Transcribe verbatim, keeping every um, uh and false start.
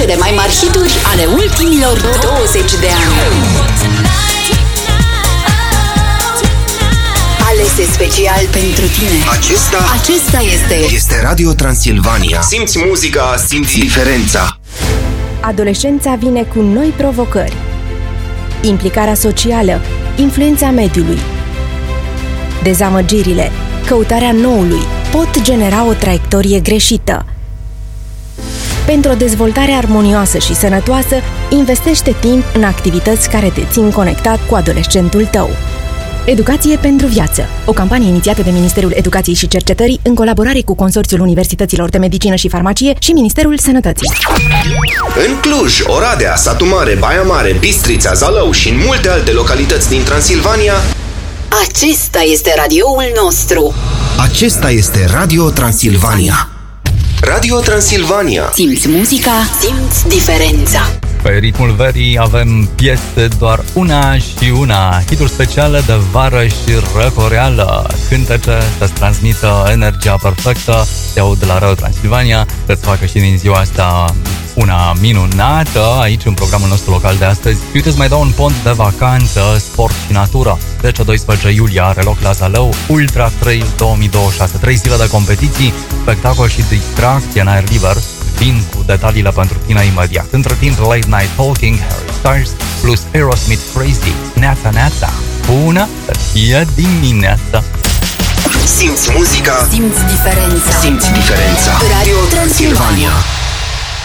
cele mai mari hituri ale ultimilor douăzeci de ani. Alese special pentru tine. Acesta, Acesta este este Radio Transilvania. Simți muzica, simți diferența. Adolescența vine cu noi provocări. Implicarea socială, influența mediului. Dezamăgirile, căutarea noului pot genera o traiectorie greșită. Pentru o dezvoltare armonioasă și sănătoasă, investește timp în activități care te țin conectat cu adolescentul tău. Educație pentru viață, o campanie inițiată de Ministerul Educației și Cercetării în colaborare cu Consorțiul Universităților de Medicină și Farmacie și Ministerul Sănătății. În Cluj, Oradea, Satu Mare, Baia Mare, Bistrița, Zalău și în multe alte localități din Transilvania, Acesta este radioul nostru. acesta este Radio Transilvania. Radio Transilvania. Simți muzica, simți diferența. Pe ritmul verii avem piese doar una și una, hituri speciale de vară și răcoreală, cântece să-ți transmită energia perfectă, te aud de la Radio Transilvania, să-ți facă și din ziua asta una minunată aici în programul nostru local de astăzi. Și uite, îți mai dau un pont de vacanță, sport și natură. zece doisprezece iulie are loc la Zalău Ultra Trail două mii douăzeci și șase, trei zile de competiții, spectacol și distracție în aer liber. Vin cu detaliile pentru tine imediat. Între timp, Late Night Talking, Harry Styles, plus Aerosmith Crazy, Neața Neața. Bună să fie dimineața! Simți muzica, Simți diferența. simți diferența. Radio Transilvania.